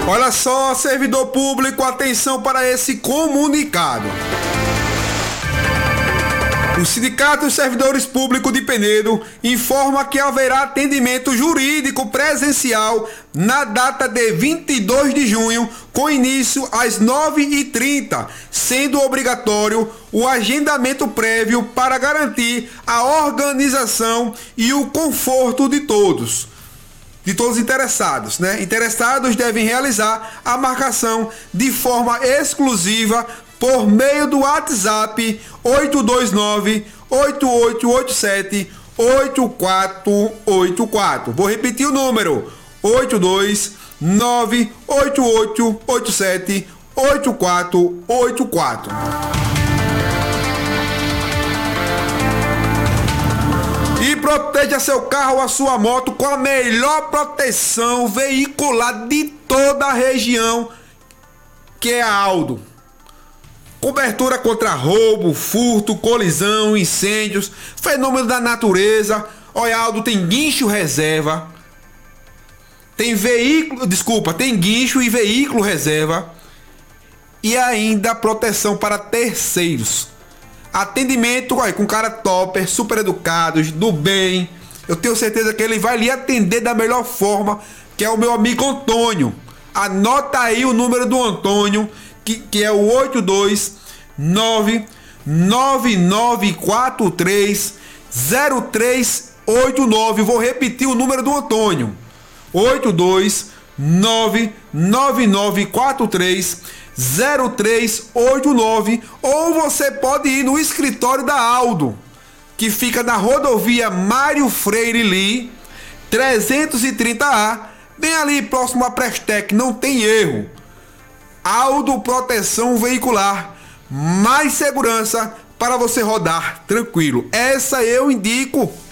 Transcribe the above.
Olha só, servidor público, atenção para esse comunicado. O Sindicato dos Servidores Públicos de Penedo informa que haverá atendimento jurídico presencial na data de 22 de junho, com início às 9h30, sendo obrigatório o agendamento prévio para garantir a organização e o conforto de todos os interessados, né? Interessados devem realizar a marcação de forma exclusiva por meio do WhatsApp 829-8887-8484. Vou repetir o número: 829-8887-8484. E proteja seu carro ou a sua moto com a melhor proteção veicular de toda a região, que é a Aldo. Cobertura contra roubo, furto, colisão, incêndios, fenômeno da natureza. Olha, Aldo tem guincho reserva, tem guincho e veículo reserva e ainda proteção para terceiros. Atendimento com cara topper, super educados, do bem. Eu tenho certeza que ele vai lhe atender da melhor forma, que é o meu amigo Antônio. Anota aí o número do Antônio, que é o 829-9943-0389. Vou repetir o número do Antônio: 829-9943-0389. Ou você pode ir no escritório da Aldo, que fica na rodovia Mário Freire Lee, 330A, bem ali próximo à Prestec, não tem erro. Aldo Proteção Veicular, mais segurança para você rodar tranquilo. Essa eu indico.